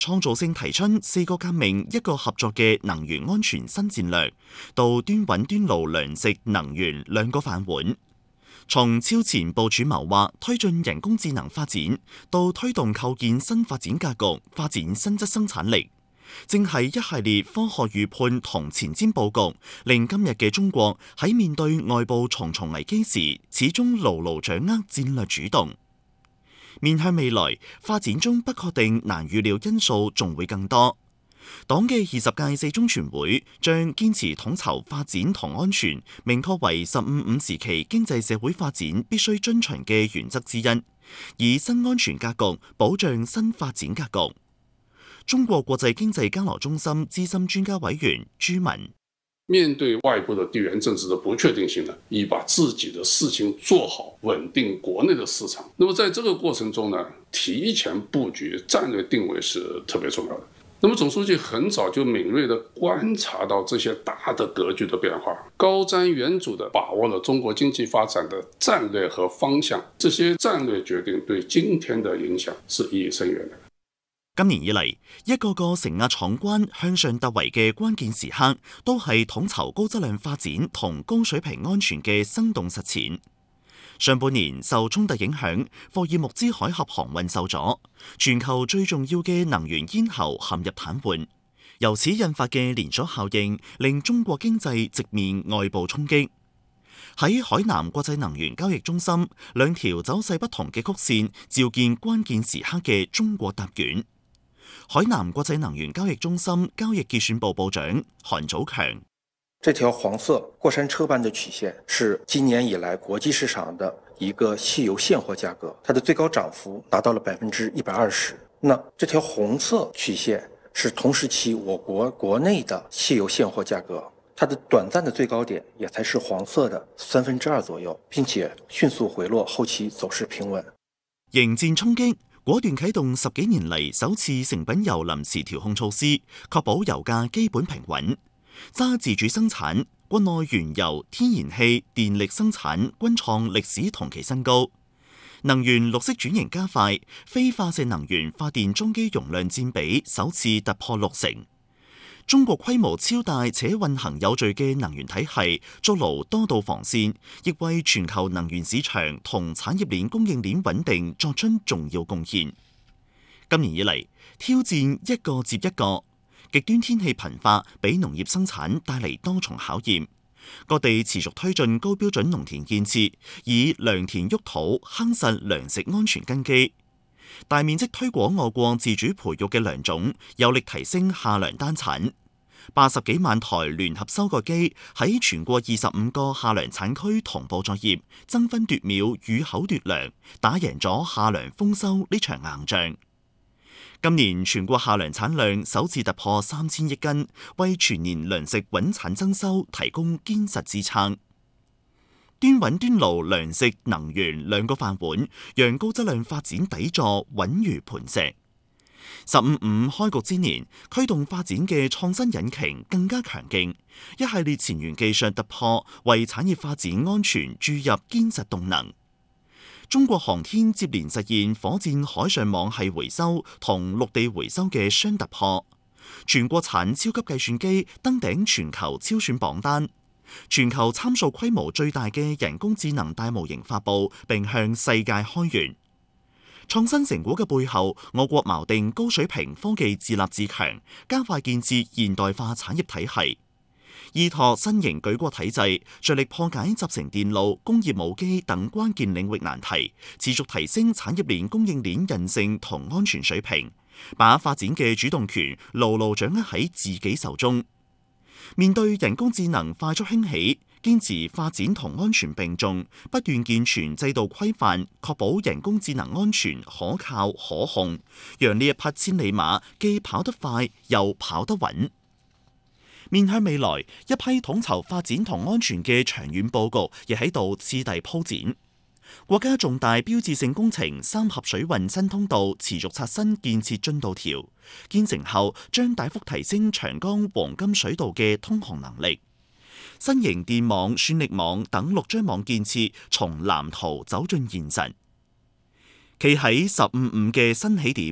創造性提出4個革命、1個合作嘅能源安全新戰略，到端穩端爐糧食能源2個飯碗。從超前部署謀劃推進人工智能發展，到推動構建新發展格局，發展新質生產力，正係一系列科學預判同前瞻佈局，令今日嘅中國喺面對外部重重危機時，始終牢牢掌握戰略主動。面向未來，發展中不確定、難預料因素仲會更多。黨嘅20屆四中全會將堅持統籌發展同安全，明確為15/5時期經濟社會發展必須遵循嘅原則之一，以新安全格局保障新發展格局。中國國際經濟交流中心資深專家委員朱文： 面對外部的地緣政治的不確定性呢，以把自己的事情做好，穩定國內的市場。那麼在這個過程中呢，提前布局、戰略定位是特別重要的。那麼總書記很早就敏銳地觀察到這些大的格局的變化，高瞻遠矚地把握了中國經濟發展的戰略和方向。這些戰略決定對今天的影響是意義深遠的。 今年以嚟，一個個承壓闖關、向上突圍嘅關鍵時刻，都係統籌高質量發展同高水平安全嘅生動實踐。上半年受衝突影響，霍爾木茲海峽航運受阻，全球最重要嘅能源咽喉陷入癱瘓。由此引發嘅連鎖效應，令中國經濟直面外部衝擊。喺海南國際能源交易中心，兩條走勢不同嘅曲線，照見關鍵時刻嘅中國答卷。海南國際能源交易中心交易結算部部長韓祖強： 這條黃色過山車般的曲線是今年以來國際市場的一個汽油現貨價格，它的最高漲幅達到了120%。那這條紅色曲線是同時期我國國內的汽油現貨價格，它的短暫的最高點也才是黃色的2/3左右，並且迅速回落，後期走勢平穩。 迎戰衝擊，果斷啟動10幾年嚟首次成品油臨時調控措施，確保油價基本平穩。揸自主生產，國內原油、天然氣、電力生產均創歷史同期新高。能源綠色轉型加快，非化石能源發電裝機容量佔比首次突破60%。中國規模超大且運行有序嘅能源體系，築牢多道防線，亦為全球能源市場同產業鏈供應鏈穩定作出重要貢獻。今年以嚟，挑戰一個接一個，極端天氣頻發，俾農業生產帶嚟多重考驗。各地持續推進高標準農田建設，以良田沃土夯實糧食安全根基。大面積推廣我國自主培育嘅糧種，有力提升夏糧單產。80幾萬台聯合收割機喺全國25個夏糧產區同步作業，爭分奪秒、與口奪糧，打贏咗夏糧豐收呢場硬仗。今年全國夏糧產量首次突破3000億斤，為全年糧食穩產增收提供堅實支撐。端穩端爐糧食能源2個飯碗，讓高質量發展底座穩如磐石。15/5開局之年，驅動發展嘅創新引擎更加強勁，一系列前沿技術突破為產業發展安全注入堅實動能。中國航天接連實現火箭海上網繫回收同陸地回收嘅雙突破，全國產超級計算機登頂全球超算榜單。全球參數規模最大嘅人工智能大模型發布，並向世界開源。創新成果嘅背後，我國錨定高水平科技自立自強，加快建設現代化產業體系，依託新型舉國體制，着力破解集成電路、工業無機等關鍵領域難題，持續提升產業鏈供應鏈韌性同安全水平，把發展嘅主動權牢牢掌握喺自己手中。面對人工智能快速興起，堅持發展同安全並重，不斷健全制度規範，確保人工智能安全、可靠、可控，讓呢一匹千里馬既跑得快又跑得穩。面向未來，一批統籌發展同安全嘅長遠佈局亦喺度次第鋪展。國家重大標誌性工程三峽水運新通道持續刷新建設進度條，建成後將大幅提升長江黃金水道嘅通航能力。新型電網、算力網等6張網建設從藍圖走進現實。企喺15/5嘅新起點，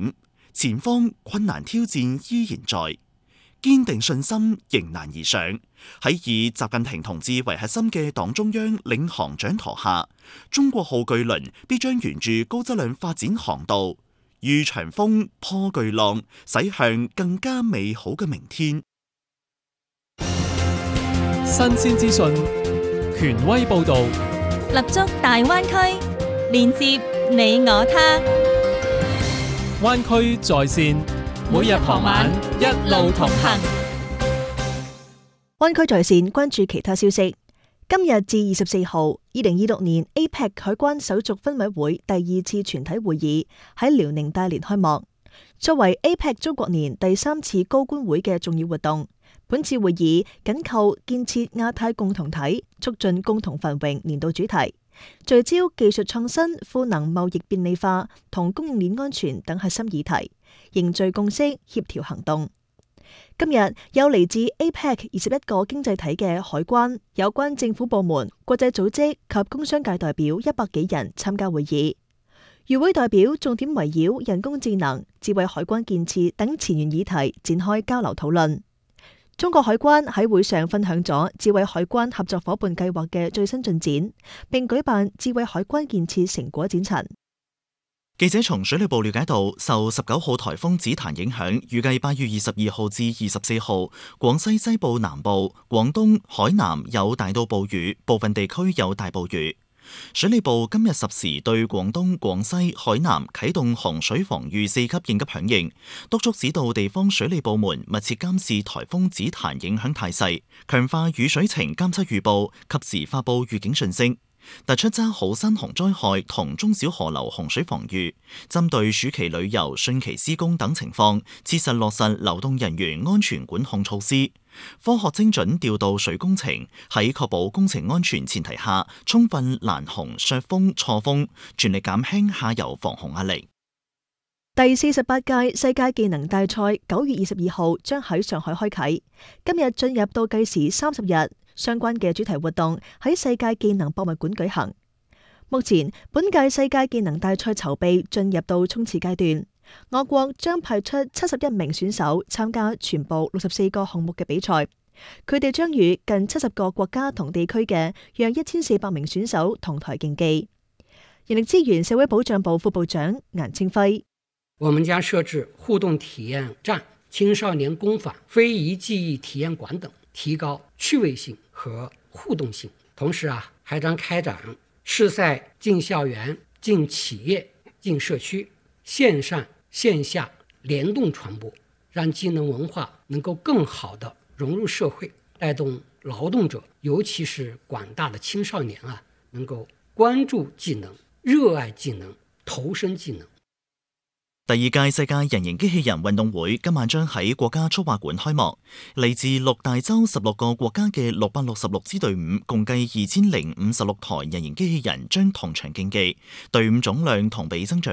前方困難挑戰依然在，堅定信心迎難而上。喺以習近平同志為核心嘅黨中央領航掌舵下，中國號巨輪必將沿住高質量發展航道，遇長風破巨浪，駛向更加美好嘅明天。 新鮮資訊，權威報導， 立足大灣區，連接你我他。 灣區在線，每日傍晚一路同行。 灣區在線關注其他消息。今日至24號，2026年 APEC 海關手續分委會第2次全體會議喺遼寧大連開幕。作為 APEC 中國年第3次高官會嘅重要活動，本次會議緊扣建設亞太共同體、促進共同繁榮年度主題，聚焦技術創新、賦能貿易便利化同供應鏈安全等核心議題，凝聚共識，協調行動。今日有嚟自 APEC 21個經濟體嘅海關、有關政府部門、國際組織及工商界代表100幾人參加會議。與會代表重點圍繞人工智能、智慧海關建設等前沿議題展開交流討論。中國海關喺會上分享咗智慧海關合作夥伴計劃嘅最新進展，並舉辦智慧海關建設成果展陳。 記者從水利部了解到，受19號颱風紫檀影響，預計8月22號至24號，廣西西部南部、廣東、海南有大到暴雨，部分地區有大暴雨。水利部今日10時對廣東、廣西、海南啟動洪水防禦4級應急響應，督促指導地方水利部門密切監視颱風紫檀影響態勢，強化雨水情監測預報，及時發佈預警訊息。突出揸好山洪災害同中小河流洪水防禦，針對暑期旅遊、汛期施工等情況，切實落實流動人員安全管控措施，科學精準調度水工程，喺確保工程安全前提下，充分攔洪削峰錯峰，全力減輕下游防洪壓力。 第48屆世界技能大賽9月22號將喺上海開啟，今日進入倒計時30日。相關嘅主題活動喺世界技能博物館舉行。目前，本屆世界技能大賽籌備進入到衝刺階段。我國將派出71名選手參加全部64個項目嘅比賽，佢哋將與近70個國家同地區嘅約1400名選手同台競技。人力資源社會保障部副部長顏清輝： 我們將設置互動體驗站、青少年工坊、非遺技藝體驗館等，提高趣味性和互動性。同時還將開展試賽進校園、進企業、進社區，線上線下聯動傳播，讓技能文化能夠更好地融入社會，帶動勞動者，尤其是廣大的青少年能夠關注技能、熱愛技能、投身技能。 第2屆世界人形機器人運動會今晚將喺國家速滑館開幕，嚟自6大洲16個國家嘅666支隊伍，共計2056台人形機器人將同場競技，隊伍總量同比增長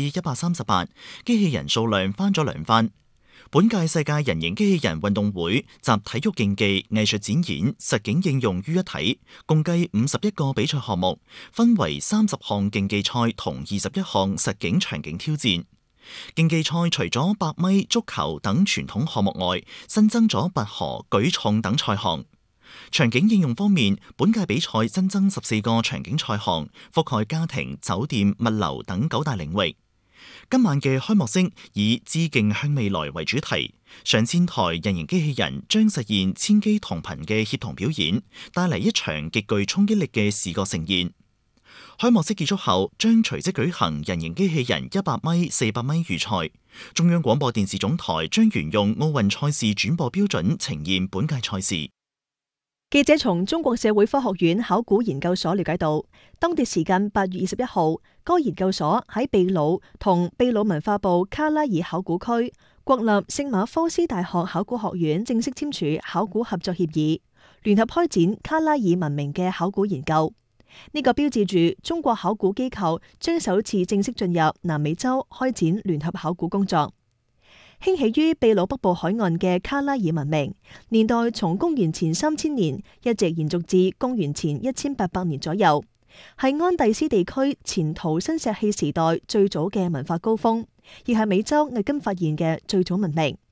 138%，機器人數量翻咗2番。本屆世界人形機器人運動會集體育競技、藝術展演、實景應用於一體，共計51個比賽項目，分為30項競技賽同21項實景場景挑戰。競技賽除咗100米、足球等傳統項目外，新增咗拔河、舉重等賽項。場景應用方面，本屆比賽新增14個場景賽項，覆蓋家庭、酒店、物流等9大領域。今晚嘅開幕式以致敬向未來為主題，上千台人形機器人將實現千機同頻嘅協同表演，帶嚟一場極具衝擊力嘅視覺盛宴。開幕式結束後，將隨即舉行人形機器人100米、400米預賽。中央廣播電視總台將沿用奧運賽事轉播標準呈現本屆賽事。 記者從中國社會科學院考古研究所了解到，當地時間8月21號，該研究所喺秘魯同秘魯文化部卡拉爾考古區、國立聖馬科斯大學考古學院正式簽署考古合作協議，聯合開展卡拉爾文明嘅考古研究。呢個標誌住中國考古機構將首次正式進入南美洲開展聯合考古工作。興起於秘魯北部海岸嘅卡拉爾文明，年代從公元前3000年一直延續至公元前1800年左右，係安第斯地區前土新石器時代最早嘅文化高峰， 亦係美洲迄今發現嘅最早文明。